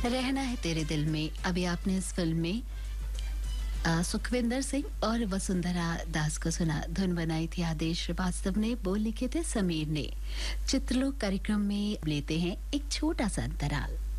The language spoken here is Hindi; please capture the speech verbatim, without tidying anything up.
रहना है तेरे दिल में। अभी आपने इस फिल्म में अ, सुखविंदर सिंह और वसुंधरा दास को सुना। धुन बनाई थी आदेश श्रीवास्तव ने, बोल लिखे थे समीर ने। चित्रलोक कार्यक्रम में लेते हैं एक छोटा सा अंतराल।